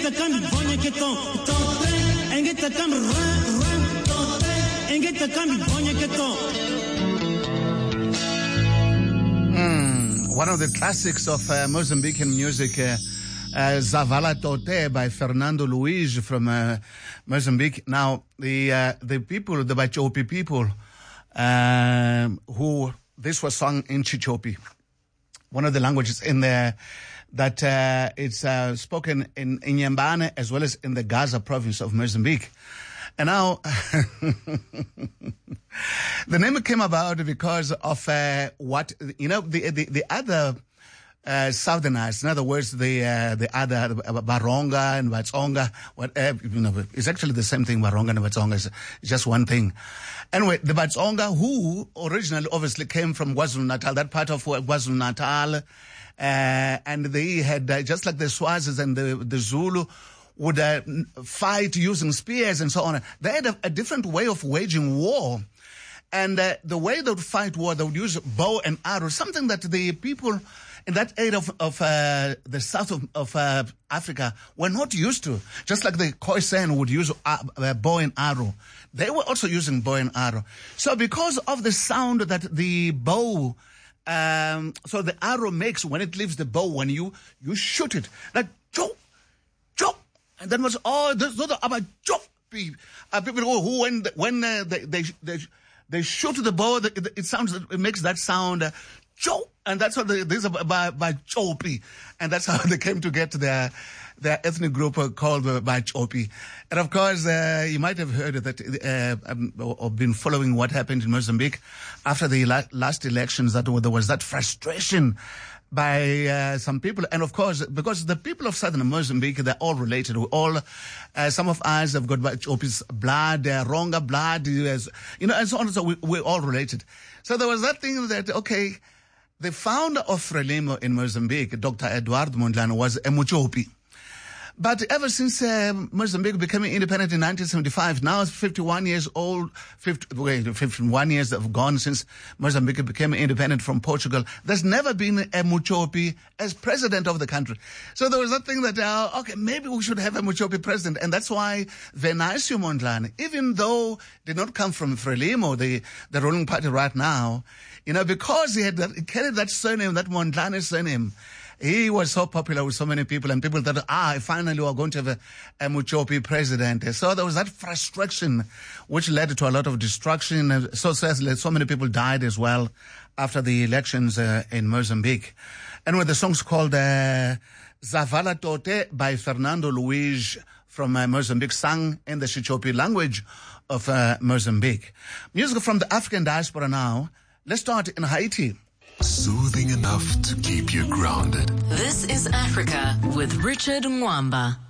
One of the classics of Mozambican music, Zavala Tote by Fernando Luiz from Mozambique. Now, the people, the Bachopi people, who this was sung in Chichopi, one of the languages in there that it's spoken in Inhambane as well as in the Gaza province of Mozambique. And now, the name came about because of what, the other Southerners, in other words, the other Baronga and Vatsonga, it's actually the same thing. Baronga and Vatsonga is just one thing. Anyway, the Vatsonga, who originally obviously came from KwaZulu-Natal, that part of KwaZulu-Natal, and they had, just like the Swazis and the Zulu, would fight using spears and so on. They had a different way of waging war. And the way they would fight war, they would use bow and arrow, something that the people in that area of the south of Africa were not used to. Just like the Khoisan would use bow and arrow. They were also using bow and arrow. So because of the sound that the bow, so the arrow makes when it leaves the bow, when you shoot it, like, chop, chop. And that was all, those are about chop people who, when they shoot the bow, it makes that sound, chop. And that's what this is by Chopi. And that's how they came to get their ethnic group called by Chopi. And of course, you might have heard that, or been following what happened in Mozambique after the last elections, that there was that frustration by some people. And of course, because the people of southern Mozambique, they're all related. We all, some of us have got Chopi's blood, Ronga blood, and so on. So we're all related. So there was that thing that, okay, the founder of Frelimo in Mozambique, Dr. Eduardo Mondlane, was a Muchopi. But ever since Mozambique became independent in 1975, now it's 51 years old, 51 years have gone since Mozambique became independent from Portugal. There's never been a Muchopi as president of the country. So there was that thing that, okay, maybe we should have a Muchopi president. And that's why Venancio Mondlane, even though did not come from Frelimo, the ruling party right now, because he carried that surname, that Mondlane surname, he was so popular with so many people, and people thought, finally we're going to have a Muchopi president. So there was that frustration, which led to a lot of destruction. So many people died as well after the elections in Mozambique. Anyway, the song's called Zavala Tote by Fernando Luiz from Mozambique, sung in the Chichopi language of Mozambique. Music from the African diaspora now. Let's start in Haiti. Soothing enough to keep you grounded. This is Africa with Richard Mwamba.